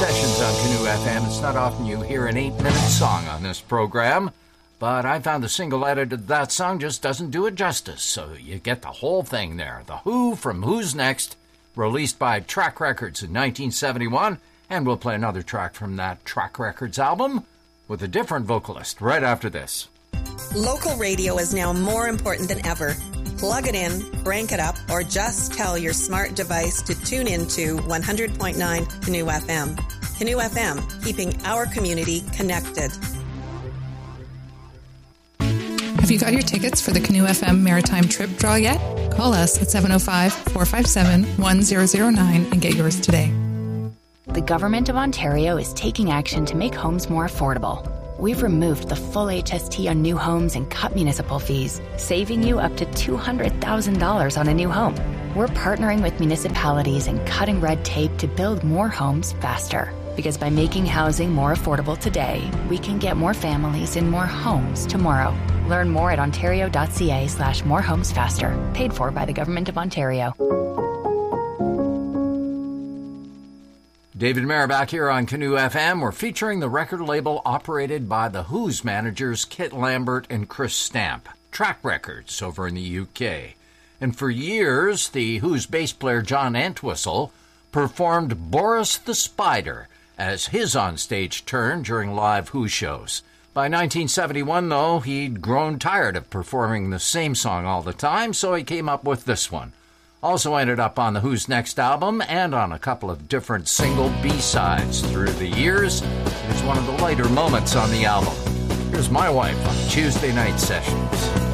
Sessions on Canoe FM. It's not often you hear an 8-minute song on this program, but I found the single edit of that song just doesn't do it justice, so you get the whole thing there. The Who from Who's Next, released by Track Records in 1971, and we'll play another track from that Track Records album with a different vocalist right after this. Local radio is now more important than ever. Plug it in, crank it up, or just tell your smart device to tune into 100.9 Canoe FM. Canoe FM, keeping our community connected. Have you got your tickets for the Canoe FM Maritime Trip Draw yet? Call us at 705-457-1009 and get yours today. The Government of Ontario is taking action to make homes more affordable. We've removed the full HST on new homes and cut municipal fees, saving you up to $200,000 on a new home. We're partnering with municipalities and cutting red tape to build more homes faster. Because by making housing more affordable today, we can get more families in more homes tomorrow. Learn more at ontario.ca/morehomesfaster. Paid for by the Government of Ontario. David Merriback here on Canoe FM. We're featuring the record label operated by the Who's managers Kit Lambert and Chris Stamp, Track Records over in the UK. And for years, the Who's bass player John Entwistle performed Boris the Spider as his onstage turn during live Who shows. By 1971, though, he'd grown tired of performing the same song all the time, so he came up with this one. Also ended up on the Who's Next album and on a couple of different single B-sides through the years. It is one of the lighter moments on the album. Here's My Wife on Tuesday Night Sessions.